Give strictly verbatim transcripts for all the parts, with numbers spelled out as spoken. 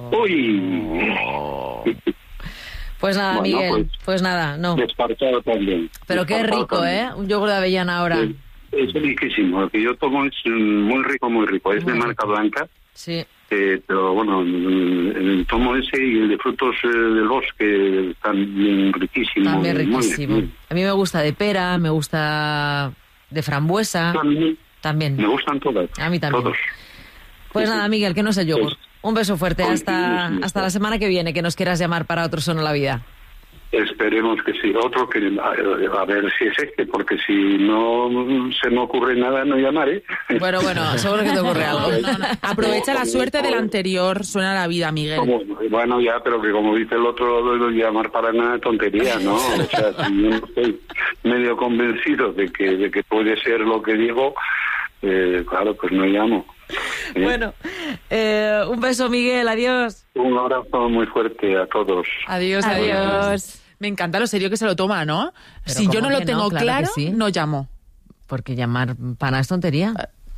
Uy. Oh. Pues nada, Bueno, Miguel, pues, pues nada, no. Despartado también. Pero qué Despartado rico, también. ¿eh? Un yogur de avellana ahora. Es, es riquísimo. Lo que yo tomo es mm, muy rico, muy rico. Es Muy de marca rico. blanca. Sí. Eh, pero bueno, mm, el tomo ese y el de frutos eh, del bosque también riquísimo. También muy bien, riquísimo. muy bien. A mí me gusta de pera, me gusta de frambuesa. También También. me gustan todas. A mí también. Todos. Pues nada, Miguel, que no sé yogur. Pues, Un beso fuerte hasta, coincidimos. hasta la semana que viene, que nos quieras llamar para otro Son a la Vida. Esperemos que sí. Otro que a, a ver si es este, porque si no se me ocurre nada no llamaré. Bueno, bueno, seguro que te ocurre algo. No, no. Aprovecha la suerte del anterior Suena la Vida, Miguel. Como, bueno, ya, pero que como dice el otro, lo de llamar para nada tontería, ¿no? O sea, si yo no estoy medio convencido de que, de que puede ser lo que digo, eh, claro, pues no llamo. ¿Eh? Bueno, eh, un beso, Miguel, adiós. Un abrazo muy fuerte a todos. Adiós, Adiós. Me encanta lo serio que se lo toma, ¿no? Pero Si yo ¿cómo no lo que tengo no? Claro claro, que sí. no llamo. Porque llamar pana es tontería.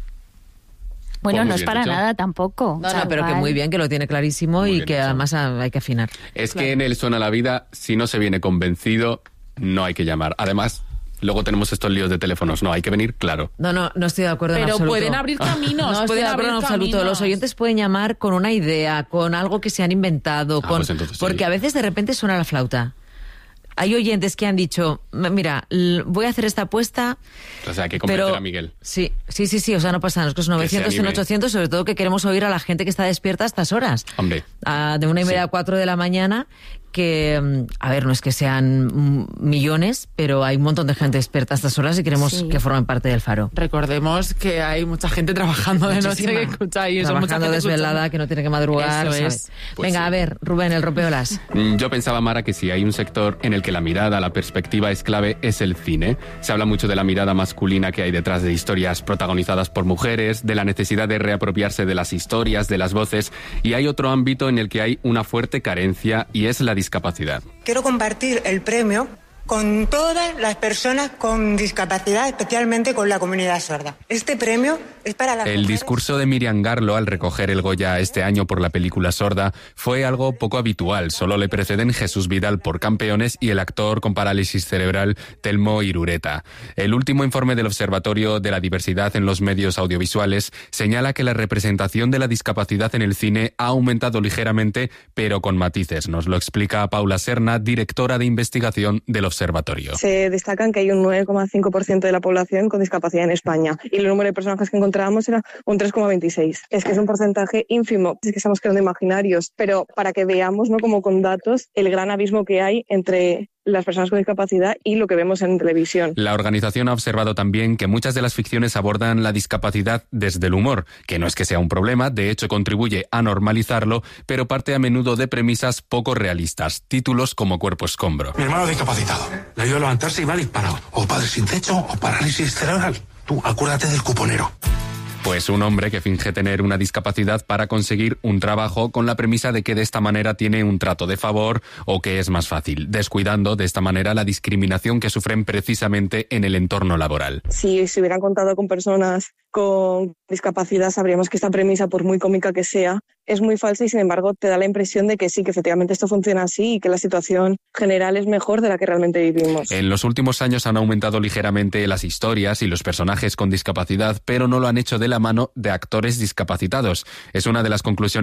Bueno, Pues muy no es bien para dicho. nada tampoco. No, O sea, no, pero que igual- muy bien, que lo tiene clarísimo Muy y bien que hecho. además ah, hay que afinar. Es que en el Suena la Vida, si no se viene convencido, no hay que llamar. Además, luego tenemos estos líos de teléfonos. No, hay que venir claro. No, no, no estoy de acuerdo en Pero absoluto. pueden abrir caminos, No estoy pueden de acuerdo en abrir absoluto. caminos. Los oyentes pueden llamar con una idea, con algo que se han inventado, Ah, con pues entonces sí. porque a veces de repente suena la flauta. Hay oyentes que han dicho, "M- mira, l- voy a hacer esta apuesta, O sea, hay que convencer pero a Miguel. sí, sí, sí, sí, o sea, no pasa nada, es que es novecientos, anime. ochocientos, sobre todo que queremos oír a la gente que está despierta a estas horas. Hombre. Ah, de una y media Sí. a cuatro de la mañana, que, mm, a ver, no es que sean mm, millones, pero hay un montón de gente despierta a estas horas y queremos Sí. que formen parte del Faro. Recordemos que hay mucha gente trabajando de noche Muchísima. que escucha y eso, mucha Trabajando gente desvelada, escuchando. que no tiene que madrugar. Eso ¿sabes? es. Pues Venga, sí. a ver, Rubén, el rompeolas. Mm, Yo pensaba, Mara, que si hay un sector en el que la mirada, la perspectiva es clave, es el cine. Se habla mucho de la mirada masculina que hay detrás de historias protagonizadas por mujeres, de la necesidad de reapropiarse de las historias, de las voces, y hay otro ámbito en el que hay una fuerte carencia y es la discapacidad. Quiero compartir el premio con todas las personas con discapacidad, especialmente con la comunidad sorda. Este premio es para las El mujeres- discurso de Miriam Garlo al recoger el Goya este año por la película Sorda fue algo poco habitual. Solo le preceden Jesús Vidal por Campeones y el actor con parálisis cerebral Telmo Irureta. El último informe del Observatorio de la Diversidad en los Medios Audiovisuales señala que la representación de la discapacidad en el cine ha aumentado ligeramente, pero con matices. Nos lo explica Paula Serna, directora de investigación del Observatorio. Se destacan que hay un nueve coma cinco por ciento de la población con discapacidad en España y el número de personajes que encontrábamos era un tres coma veintiséis. Es que es un porcentaje ínfimo, es que estamos creando imaginarios, pero para que veamos, ¿no?, como con datos, el gran abismo que hay entre las personas con discapacidad y lo que vemos en televisión. La organización ha observado también que muchas de las ficciones abordan la discapacidad desde el humor, que no es que sea un problema, de hecho contribuye a normalizarlo, pero parte a menudo de premisas poco realistas, títulos como Cuerpo Escombro. Mi hermano discapacitado. Le ayudo a levantarse y va disparado. O padre sin techo o parálisis cerebral. Tú, acuérdate del cuponero. Pues un hombre que finge tener una discapacidad para conseguir un trabajo con la premisa de que de esta manera tiene un trato de favor o que es más fácil, descuidando de esta manera la discriminación que sufren precisamente en el entorno laboral. Si se hubieran contado con personas con discapacidad, sabríamos que esta premisa, por muy cómica que sea, es muy falsa y sin embargo te da la impresión de que sí, que efectivamente esto funciona así y que la situación general es mejor de la que realmente vivimos. En los últimos años han aumentado ligeramente las historias y los personajes con discapacidad, pero no lo han hecho de la mano de actores discapacitados. Es una de las conclusiones